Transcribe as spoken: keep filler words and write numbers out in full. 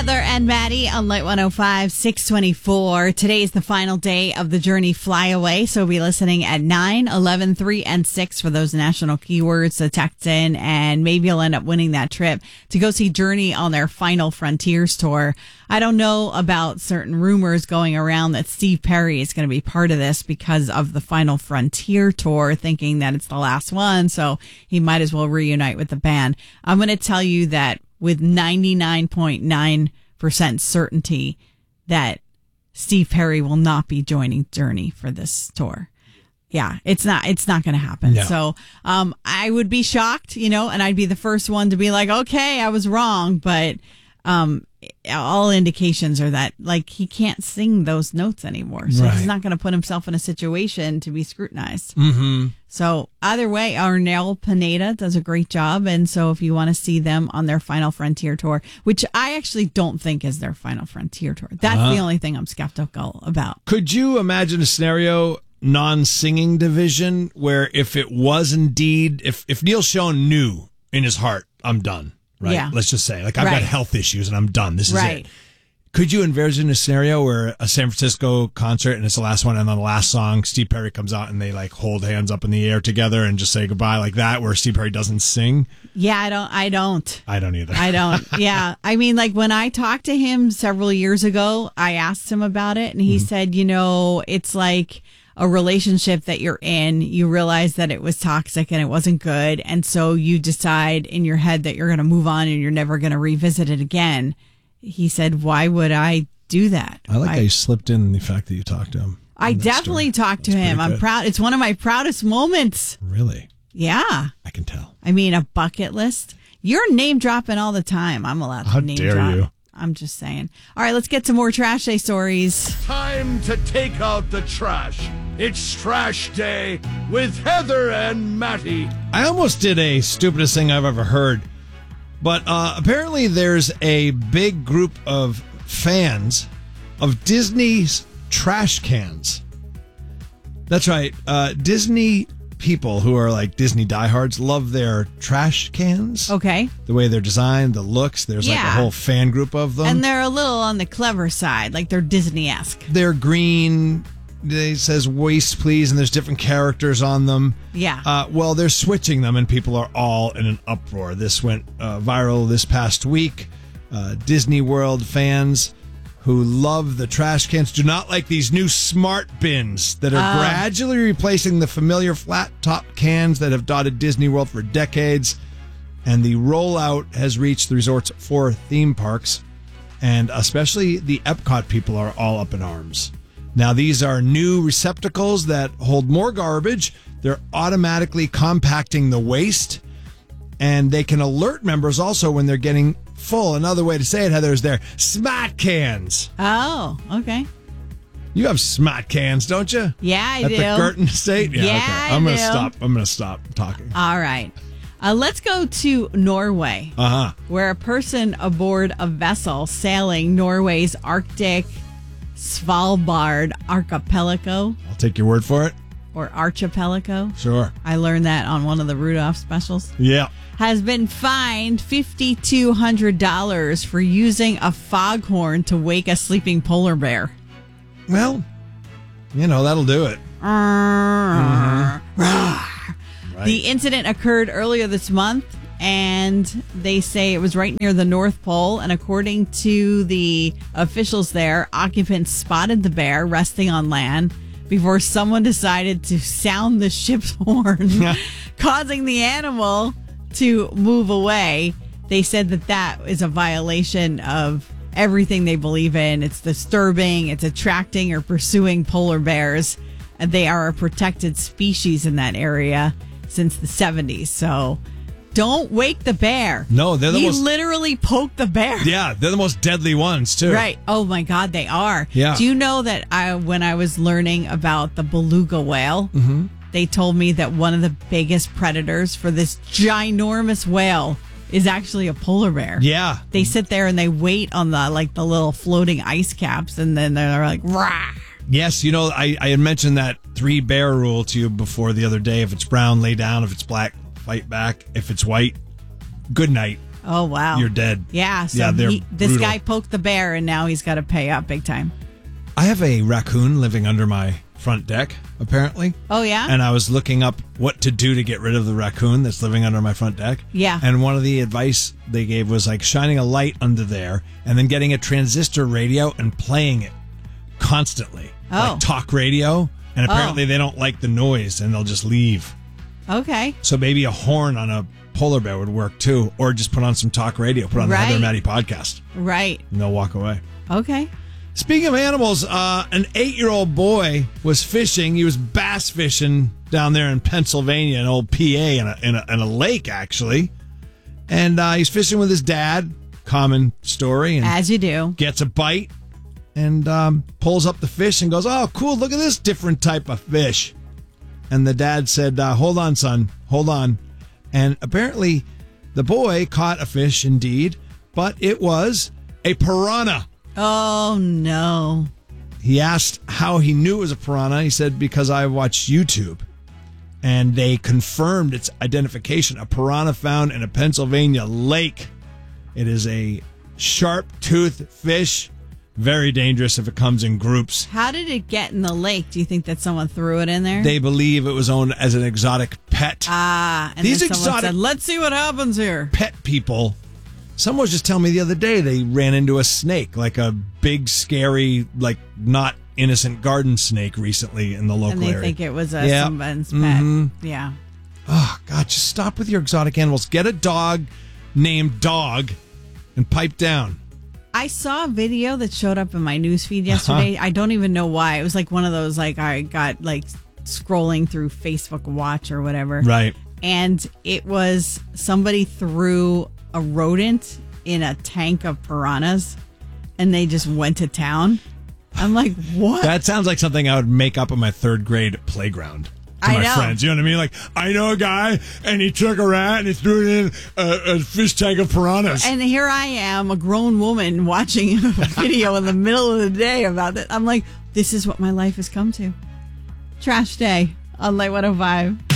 Heather and Maddie on Light one oh five, six twenty-four. Today is the final day of the Journey Flyaway, so we'll be listening at nine, eleven, three, and six for those national keywords to text in, and maybe you'll end up winning that trip to go see Journey on their Final Frontiers tour. I don't know about certain rumors going around that Steve Perry is going to be part of this because of the Final Frontier tour, thinking that it's the last one, so he might as well reunite with the band. I'm going to tell you that with ninety-nine point nine percent certainty that Steve Perry will not be joining Journey for this tour. Yeah, it's not it's not going to happen. No. So um, I would be shocked, you know, and I'd be the first one to be like, okay, I was wrong. But um, all indications are that, like, he can't sing those notes anymore. So right. He's not going to put himself in a situation to be scrutinized. Mm-hmm. So either way, Arnel Pineda does a great job. And so if you want to see them on their Final Frontier tour, which I actually don't think is their Final Frontier tour. That's uh-huh. the only thing I'm skeptical about. Could you imagine a scenario, non-singing division, where if it was indeed, if, if Neil Schon knew in his heart, I'm done, right? Yeah. Let's just say, like, I've right. got health issues and I'm done. This is right. it. Could you envision a scenario where a San Francisco concert and it's the last one, and on the last song, Steve Perry comes out and they like hold hands up in the air together and just say goodbye like that, where Steve Perry doesn't sing? Yeah, I don't. I don't. I don't either. I don't. Yeah. I mean, like when I talked to him several years ago, I asked him about it and he mm-hmm. said, you know, it's like a relationship that you're in. You realize that it was toxic and it wasn't good. And so you decide in your head that you're going to move on and you're never going to revisit it again. He said, why would I do that? I like I, how you slipped in the fact that you talked to him. I definitely story. talked to That's him. I'm good. proud. It's one of my proudest moments. Really? Yeah. I can tell. I mean, a bucket list. You're name dropping all the time. I'm allowed to how name dare drop. you? I'm just saying. All right, let's get some more Trash Day stories. Time to take out the trash. It's Trash Day with Heather and Matty. I almost did a stupidest thing I've ever heard. But uh, apparently there's a big group of fans of Disney's trash cans. That's right. Uh, Disney people who are like Disney diehards love their trash cans. Okay. The way they're designed, the looks. There's yeah. like a whole fan group of them. And they're a little on the clever side, like they're Disney-esque. They're green. It says waste, please, and there's different characters on them. Yeah. Uh, well, they're switching them, and people are all in an uproar. This went uh, viral this past week. Uh, Disney World fans who love the trash cans do not like these new smart bins that are uh. gradually replacing the familiar flat-top cans that have dotted Disney World for decades. And the rollout has reached the resort's four theme parks, and especially the Epcot people are all up in arms. Now, these are new receptacles that hold more garbage. They're automatically compacting the waste, and they can alert members also when they're getting full. Another way to say it, Heather, is they're smart cans. Oh, okay. You have smart cans, don't you? Yeah, I At do. the Girton Estate? Yeah, okay. I I'm gonna do. stop. I'm going to stop talking. All right. Uh, let's go to Norway, Uh-huh. where a person aboard a vessel sailing Norway's Arctic Svalbard archipelago. I'll take your word for it. Or archipelago. Sure. I learned that on one of the Rudolph specials. Yeah. Has been fined five thousand two hundred dollars for using a foghorn to wake a sleeping polar bear. Well, you know, that'll do it. Mm-hmm. Right. The incident occurred earlier this month, and they say it was right near the North Pole. And according to the officials there, occupants spotted the bear resting on land before someone decided to sound the ship's horn, causing the animal to move away. They said that that is a violation of everything they believe in. It's disturbing. It's attracting or pursuing polar bears. And they are a protected species in that area since the seventies. So don't wake the bear. No, they're the he most... He literally poked the bear. Yeah, they're the most deadly ones, too. Right. Oh, my God, they are. Yeah. Do you know that I, when I was learning about the beluga whale, mm-hmm. they told me that one of the biggest predators for this ginormous whale is actually a polar bear. Yeah. They sit there and they wait on the like the little floating ice caps, and then they're like, rah. Yes, you know, I, I had mentioned that three bear rule to you before the other day. If it's brown, lay down. If it's black, fight back. If it's white, good night. Oh, wow. you're dead. Yeah. So Yeah, they're he, this brutal. guy poked the bear, and now he's got to pay up big time. I have a raccoon living under my front deck, apparently. Oh, yeah? And I was looking up what to do to get rid of the raccoon that's living under my front deck. Yeah. And one of the advice they gave was like shining a light under there and then getting a transistor radio and playing it constantly. Oh. Like talk radio. And apparently Oh. they don't like the noise and they'll just leave. Okay. So maybe a horn on a polar bear would work too. Or just put on some talk radio, put on the Right. Heather and Matty podcast. Right. And they'll walk away. Okay. Speaking of animals, uh, an eight-year-old boy was fishing. He was bass fishing down there in Pennsylvania, in old P A, in a, in a, in a lake, actually. And uh, he's fishing with his dad. Common story. And As you do. gets a bite and um, pulls up the fish and goes, oh, cool, look at this different type of fish. And the dad said, uh, hold on, son, hold on. And apparently the boy caught a fish indeed, but it was a piranha. Oh, no. He asked how he knew it was a piranha. He said, because I watched YouTube. And they confirmed its identification. A piranha found in a Pennsylvania lake. It is a sharp-toothed fish. Very dangerous if it comes in groups. How did it get in the lake? Do you think that someone threw it in there? They believe it was owned as an exotic pet. Ah, and These then someone exotic- said, let's see what happens here. Pet people. Someone was just telling me the other day they ran into a snake, like a big, scary, like not innocent garden snake recently in the local And they area. think it was a Yeah. someone's pet. Mhm. Yeah. Oh, God, just stop with your exotic animals. Get a dog named Dog and pipe down. I saw a video that showed up in my newsfeed yesterday. Uh-huh. I don't even know why. It was like one of those, like, I got, like, scrolling through Facebook Watch or whatever. Right. And it was somebody threw a rodent in a tank of piranhas and they just went to town. I'm like, what? That sounds like something I would make up in my third grade playground to I my know. friends. You know what I mean? Like, I know a guy and he took a rat and he threw it in a, a fish tank of piranhas. And here I am, a grown woman, watching a video in the middle of the day about it. I'm like, this is what my life has come to. Trash day on Light one oh five.